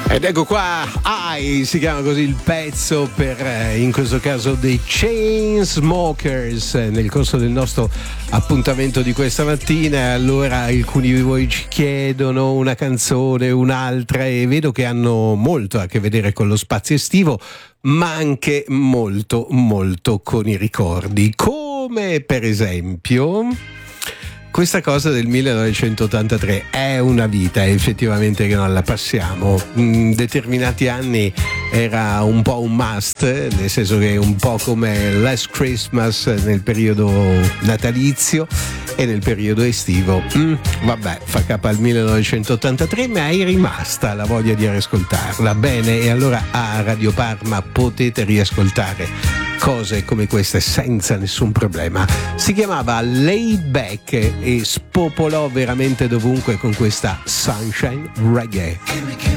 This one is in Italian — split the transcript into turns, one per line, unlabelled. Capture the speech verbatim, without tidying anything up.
Ed ecco qua, I si chiama così il pezzo per, eh, in questo caso, dei Chainsmokers, eh, nel corso del nostro appuntamento di questa mattina. Allora alcuni di voi ci chiedono una canzone, un'altra, e vedo che hanno molto a che vedere con lo spazio estivo, ma anche molto molto con i ricordi, come per esempio questa cosa del millenovecentottantatré. È una vita effettivamente che non la passiamo. In determinati anni era un po' un must, nel senso che è un po' come Last Christmas nel periodo natalizio e nel periodo estivo. Mm, vabbè, fa capo al millenovecentottantatré, ma è rimasta la voglia di riascoltarla. Bene, e allora a Radio Parma potete riascoltare cose come queste senza nessun problema. Si chiamava Laid Back e spopolò veramente dovunque con questa Sunshine Reggae.